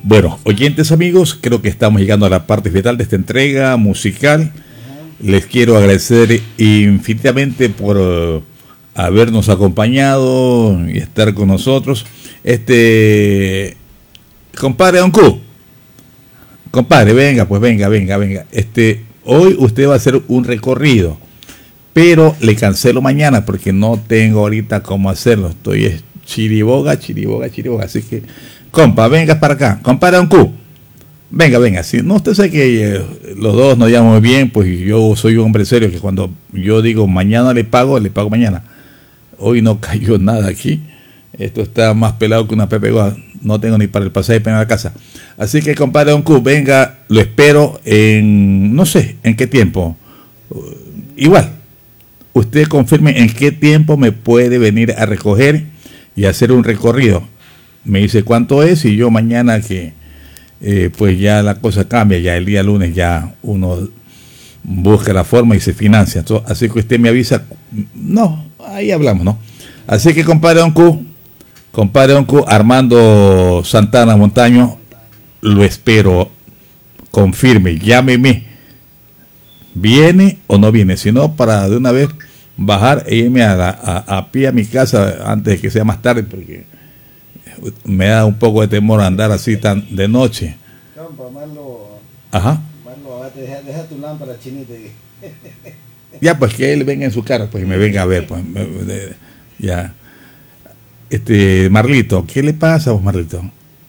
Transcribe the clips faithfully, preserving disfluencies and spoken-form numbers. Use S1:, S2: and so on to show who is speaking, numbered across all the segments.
S1: Bueno, oyentes amigos, creo que estamos llegando a la parte final de esta entrega musical. Les quiero agradecer infinitamente por uh, habernos acompañado y estar con nosotros. Este, compadre Don Q, compadre, venga, pues venga, venga, venga. Este, hoy usted va a hacer un recorrido, pero le cancelo mañana porque no tengo ahorita cómo hacerlo. Estoy es chiriboga, chiriboga, chiriboga. Así que, compa, venga para acá. Compadre Don Q, venga, venga. Si no, usted sabe que eh, los dos nos llamamos bien, pues yo soy un hombre serio que cuando yo digo mañana le pago, le pago mañana. Hoy no cayó nada aquí. Esto está más pelado que una Pepe Goa. No tengo ni para el pasaje para ir a la casa. Así que, compadre Don Q, venga, lo espero en, no sé, en qué tiempo. Uh, igual, usted confirme en qué tiempo me puede venir a recoger y hacer un recorrido. Me dice cuánto es y yo mañana que, eh, pues ya la cosa cambia. Ya el día lunes ya uno busca la forma y se financia. Entonces, así que usted me avisa. No, ahí hablamos, ¿no? Así que, compadre Don Q, compadre Don Q, Armando Santana Montaño, lo espero, confirme, llámeme, viene o no viene, si no, para de una vez bajar e irme a, la, a, a pie a mi casa antes de que sea más tarde, porque me da un poco de temor andar así tan de noche.
S2: Compa, Marlo,
S1: Ajá.
S2: Marlo, deja, deja tu lámpara chinita.
S1: Ya, pues que él venga en su carro, pues y me venga a ver, pues, me, de, ya. Este, Marlito, ¿qué le pasa a vos, Marlito?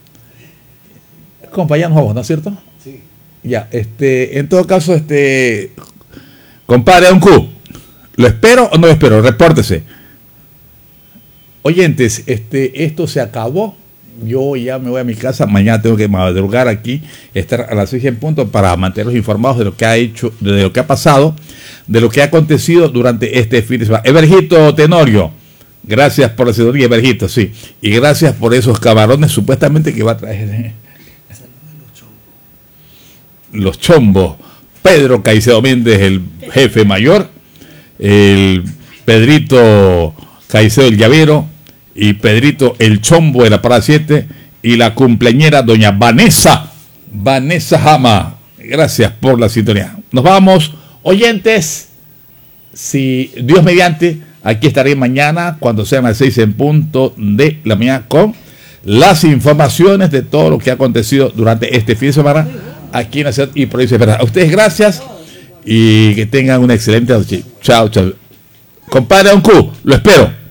S1: Compa, ya nos vamos, ¿no es cierto?
S2: Sí.
S1: Ya, este, en todo caso, este, compadre Don Q, ¿lo espero o no lo espero? Repórtese. Oyentes, este, esto se acabó. Yo ya me voy a mi casa. Mañana tengo que madrugar aquí, estar a las seis en punto para mantenerlos informados de lo que ha hecho, de lo que ha pasado, de lo que ha acontecido durante este fin de semana. Evergito Tenorio, gracias por la asesoría, Evergito, sí. Y gracias por esos camarones supuestamente que va a traer. Los chombos. Pedro Caicedo Méndez, el jefe mayor. El Pedrito Caicedo el llavero. Y Pedrito el chombo de la parada siete. Y la cumpleañera doña Vanessa. Vanessa Jama. Gracias por la sintonía. Nos vamos, oyentes. Si Dios mediante, aquí estaré mañana cuando sean las seis en punto de la mañana con las informaciones de todo lo que ha acontecido durante este fin de semana aquí en la ciudad y provincia de Veragua. A ustedes gracias y que tengan una excelente noche. Chao, chao. Compadre Don Q, lo espero.